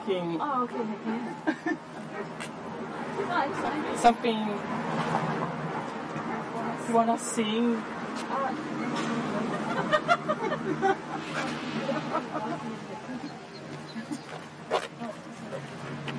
asking Oh, okay. Nice. something. You wanna sing?